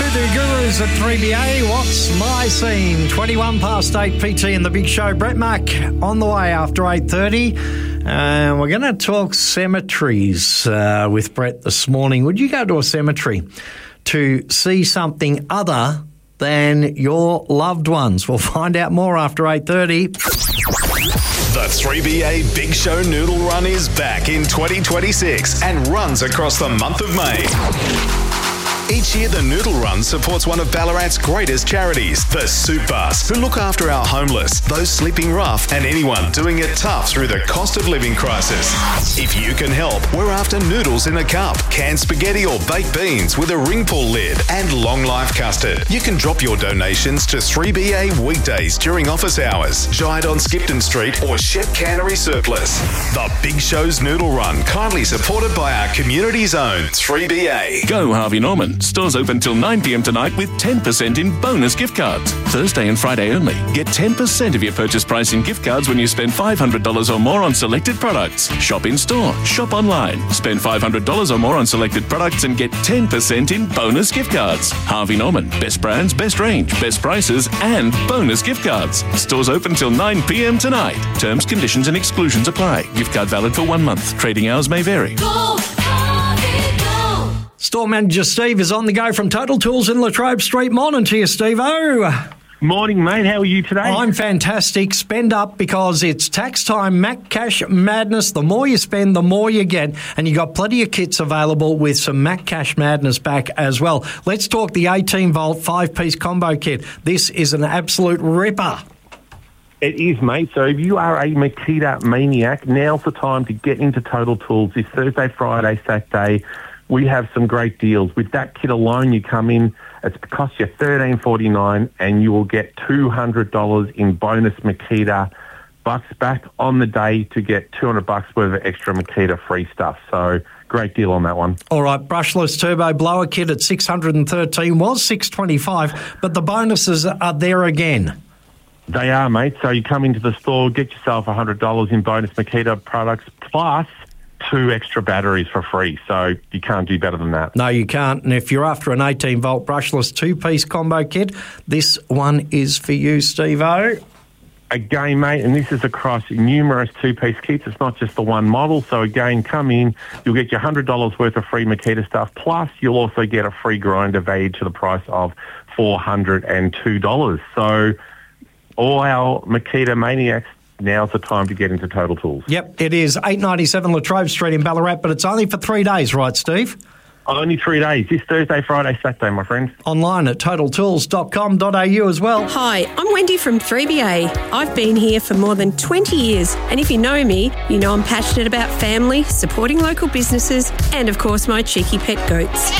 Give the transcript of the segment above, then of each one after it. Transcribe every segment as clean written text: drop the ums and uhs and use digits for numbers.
the Gurus at 3BA. What's my scene? 21 past 8, PT in the Big Show. Brett Mack on the way after 8:30. We're going to talk cemeteries with Brett this morning. Would you go to a cemetery to see something other than your loved ones? We'll find out more after 8:30. The 3BA Big Show Noodle Run is back in 2026 and runs across the month of May. Each year, the Noodle Run supports one of Ballarat's greatest charities, the Soup Bus, who look after our homeless, those sleeping rough, and anyone doing it tough through the cost of living crisis. If you can help, we're after noodles in a cup, canned spaghetti or baked beans with a ring pull lid, and long life custard. You can drop your donations to 3BA weekdays during office hours, Giant on Skipton Street, or Shep Cannery Surplus. The Big Show's Noodle Run, kindly supported by our community's own 3BA. Go Harvey Norman. Stores open till 9 p.m. tonight with 10% in bonus gift cards. Thursday and Friday only. Get 10% of your purchase price in gift cards when you spend $500 or more on selected products. Shop in store. Shop online. Spend $500 or more on selected products and get 10% in bonus gift cards. Harvey Norman. Best brands, best range, best prices, and bonus gift cards. Stores open till 9 p.m. tonight. Terms, conditions and exclusions apply. Gift card valid for 1 month. Trading hours may vary. Store manager Steve is on the go from Total Tools in Latrobe Street. Morning to you, Steve-o. Morning, mate. How are you today? I'm fantastic. Spend up because it's tax time. Mac Cash Madness. The more you spend, the more you get. And you got plenty of kits available with some Mac Cash Madness back as well. Let's talk the 18-volt 5-piece combo kit. This is an absolute ripper. It is, mate. So if you are a Makita maniac, now's the time to get into Total Tools. This Thursday, Friday, Saturday, we have some great deals. With that kit alone, you come in, it's cost you $13.49 and you will get $200 in bonus Makita bucks back on the day to get $200 worth of extra Makita free stuff. So great deal on that one. All right, brushless turbo blower kit at $613 was $625, but the bonuses are there again. They are, mate. So you come into the store, get yourself $100 in bonus Makita products plus 2 extra batteries for free, so you can't do better than that. No, you can't. And if you're after an 18-volt brushless 2-piece combo kit, this one is for you, Steve-o. Again, mate, and this is across numerous 2-piece kits. It's not just the one model. So again, come in, you'll get your $100 worth of free Makita stuff, plus you'll also get a free grinder valued to the price of $402. So all our Makita maniacs, now's the time to get into Total Tools. Yep, it is 897 Latrobe Street in Ballarat, but it's only for 3 days, right, Steve? Only 3 days. This Thursday, Friday, Saturday, my friend. Online at totaltools.com.au as well. Hi, I'm Wendy from 3BA. I've been here for more than 20 years, and if you know me, you know I'm passionate about family, supporting local businesses, and of course my cheeky pet goats.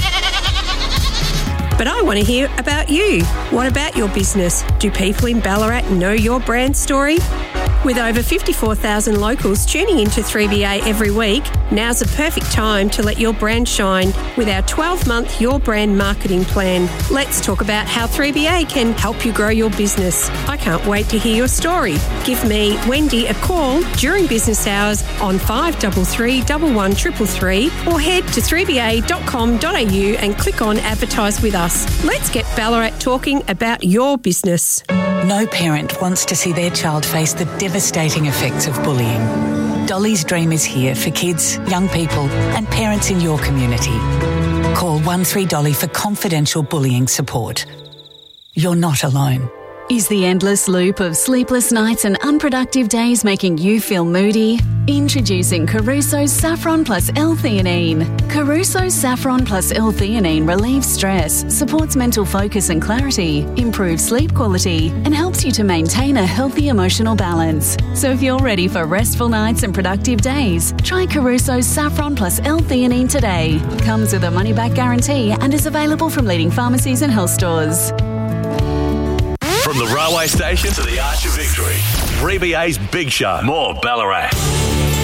But I want to hear about you. What about your business? Do people in Ballarat know your brand story? With over 54,000 locals tuning into 3BA every week, now's the perfect time to let your brand shine with our 12-month Your Brand marketing plan. Let's talk about how 3BA can help you grow your business. I can't wait to hear your story. Give me, Wendy, a call during business hours on 533 11333 or head to 3ba.com.au and click on Advertise with us. Let's get Ballarat talking about your business. No parent wants to see their child face the devastating effects of bullying. Dolly's Dream is here for kids, young people and parents in your community. Call 13Dolly for confidential bullying support. You're not alone. Is the endless loop of sleepless nights and unproductive days making you feel moody? Introducing Caruso's Saffron Plus L-theanine. Caruso's Saffron Plus L-theanine relieves stress, supports mental focus and clarity, improves sleep quality, and helps you to maintain a healthy emotional balance. So if you're ready for restful nights and productive days, try Caruso's Saffron Plus L-theanine today. Comes with a money-back guarantee and is available from leading pharmacies and health stores. From the railway station to the Arch of Victory, 3BA's Big Show. More Ballarat.